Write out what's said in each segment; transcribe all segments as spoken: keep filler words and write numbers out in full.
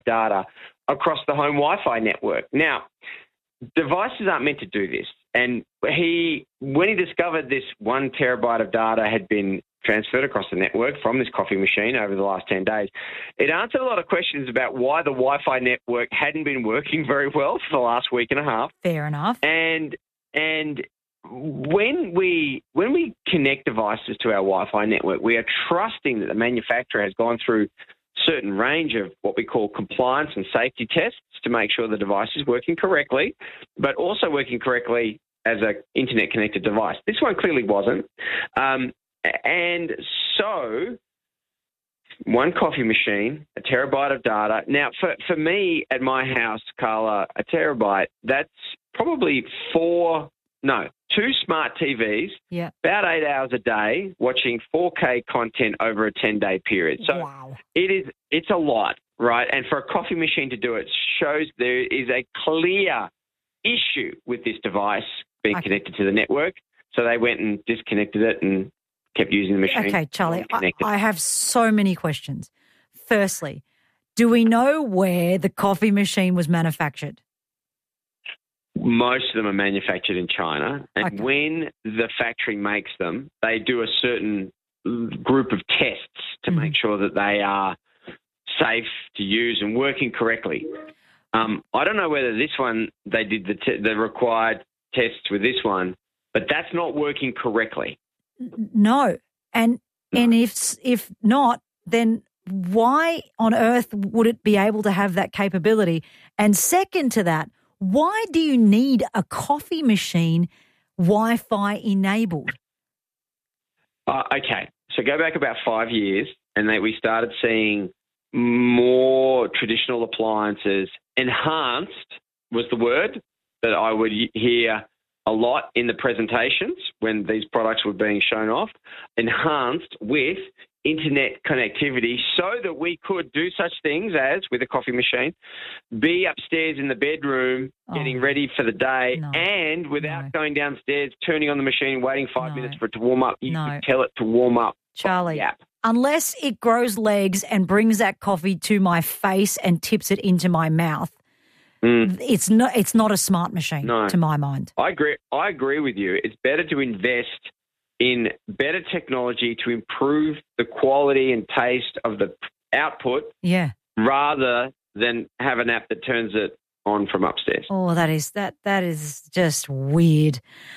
data across the home Wi-Fi network. Now, devices aren't meant to do this. And he, when he discovered this one terabyte of data had been transferred across the network from this coffee machine over the last ten days, it answered a lot of questions about why the Wi-Fi network hadn't been working very well for the last week and a half. Fair enough. And and when we when we connect devices to our Wi-Fi network, we are trusting that the manufacturer has gone through certain range of what we call compliance and safety tests to make sure the device is working correctly, but also working correctly as an internet-connected device. This one clearly wasn't. Um, and so one coffee machine, a terabyte of data. Now, for, for me at my house, Carla, a terabyte, that's probably four, no, two smart T Vs, yeah. about eight hours a day, watching four K content over a ten-day period. So wow. it is, it's a lot, right? And for a coffee machine to do it shows there is a clear issue with this device being okay. connected to the network. So they went and disconnected it and kept using the machine. Okay, Charlie, I, I have so many questions. Firstly, do we know where the coffee machine was manufactured? Most of them are manufactured in China, and okay. when the factory makes them, they do a certain group of tests to mm-hmm. make sure that they are safe to use and working correctly. Um, I don't know whether this one, they did the, t- the required tests with this one, but that's not working correctly. No, and no. and if if not, then why on earth would it be able to have that capability? And second to that, why do you need a coffee machine Wi-Fi enabled? Uh, okay, so go back about five years and they, we started seeing more traditional appliances. Enhanced was the word that I would hear a lot in the presentations when these products were being shown off. Enhanced with internet connectivity so that we could do such things as, with a coffee machine, be upstairs in the bedroom oh, getting ready for the day no, and without no. going downstairs, turning on the machine, waiting five no, minutes for it to warm up. You no. could tell it to warm up. Charlie, yeah. unless it grows legs and brings that coffee to my face and tips it into my mouth, mm. it's not it's not a smart machine no. to my mind. I agree. I agree with you. It's better to invest in better technology to improve the quality and taste of the output yeah. rather than have an app that turns it on from upstairs. Oh, that is that that is just weird.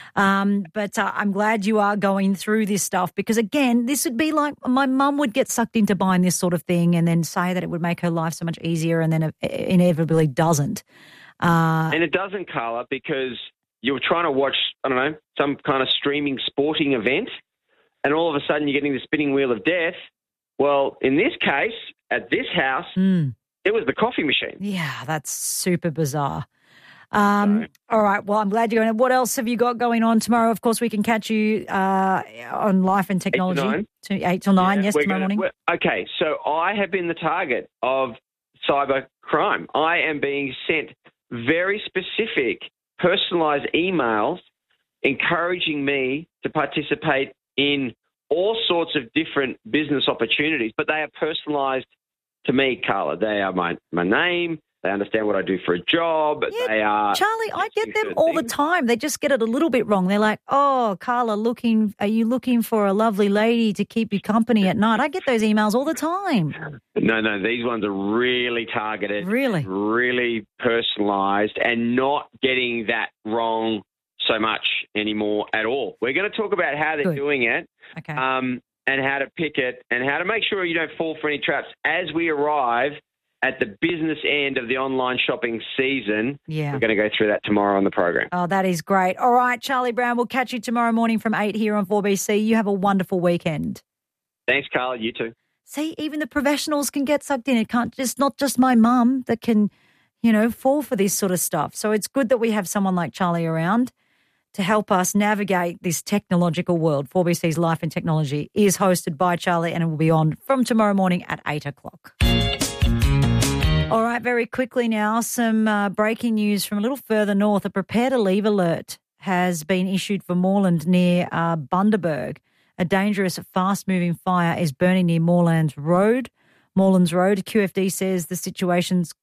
Um, but uh, I'm glad you are going through this stuff because, again, this would be like my mum would get sucked into buying this sort of thing and then say that it would make her life so much easier and then it inevitably doesn't. Uh, and it doesn't, Carla, because you're trying to watch, I don't know, some kind of streaming sporting event, and all of a sudden you're getting the spinning wheel of death. Well, in this case, at this house, mm. it was the coffee machine. Yeah, that's super bizarre. Um, so, all right, well, I'm glad you're going. What else have you got going on tomorrow? Of course, we can catch you uh, on Life and Technology. Eight to nine. To eight till nine, yeah, yes, tomorrow gonna, morning. Okay, so I have been the target of cyber crime. I am being sent very specific personalised emails encouraging me to participate in all sorts of different business opportunities, but they are personalised to me, Carla. They are my, my name. They understand what I do for a job. Yeah, they are Charlie, I get them all things. the time. They just get it a little bit wrong. They're like, oh, Carla, looking, are you looking for a lovely lady to keep you company at night? I get those emails all the time. No, no, these ones are really targeted. Really? Really personalised and not getting that wrong so much anymore at all. We're going to talk about how they're Good. doing it. Okay. Um, and how to pick it and how to make sure you don't fall for any traps as we arrive at the business end of the online shopping season. Yeah. We're going to go through that tomorrow on the program. Oh, that is great. All right, Charlie Brown, we'll catch you tomorrow morning from eight here on four B C. You have a wonderful weekend. Thanks, Carla. You too. See, even the professionals can get sucked in. It can't just not just my mum that can, you know, fall for this sort of stuff. So it's good that we have someone like Charlie around to help us navigate this technological world. four B C's Life and Technology is hosted by Charlie and it will be on from tomorrow morning at eight o'clock. All right, very quickly now, some uh, breaking news from a little further north. A prepare to leave alert has been issued for Moreland near uh, Bundaberg. A dangerous, fast-moving fire is burning near Morelands Road. Morelands Road. Q F D says the situation's